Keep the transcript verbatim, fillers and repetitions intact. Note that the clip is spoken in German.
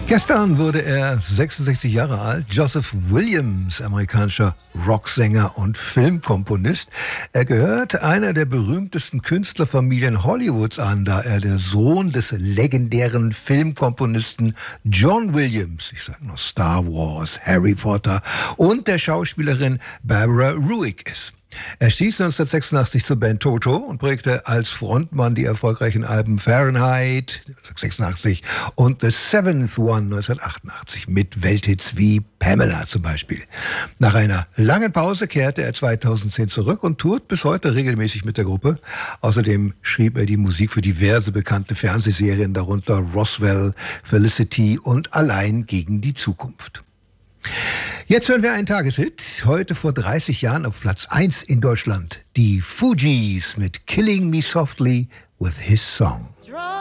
Gestern wurde er sechsundsechzig Jahre alt. Joseph Williams, amerikanischer Rocksänger und Filmkomponist. Er gehört einer der berühmtesten Künstlerfamilien Hollywoods an, da er der Sohn des legendären Filmkomponisten John Williams, ich sage noch Star Wars, Harry Potter, und der Schauspielerin Barbara Ruick ist. Er stieß neunzehnhundertsechsundachtzig zur Band Toto und prägte als Frontmann die erfolgreichen Alben Fahrenheit sechsundachtzig und The Seventh One neunzehnhundertachtundachtzig mit Welthits wie Pamela zum Beispiel. Nach einer langen Pause kehrte er zweitausendzehn zurück und tourt bis heute regelmäßig mit der Gruppe. Außerdem schrieb er die Musik für diverse bekannte Fernsehserien, darunter Roswell, Felicity und Allein gegen die Zukunft. Jetzt hören wir einen Tageshit. Heute vor dreißig Jahren auf Platz eins in Deutschland. Die Fugees mit Killing Me Softly with His Song.